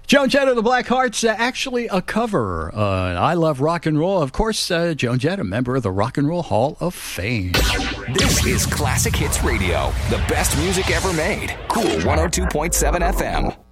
Joan Jett of the Blackhearts, actually a cover. I Love Rock and Roll. Of course, Joan Jett, a member of the Rock and Roll Hall of Fame. This is Classic Hits Radio, the best music ever made. Cool 102.7 FM.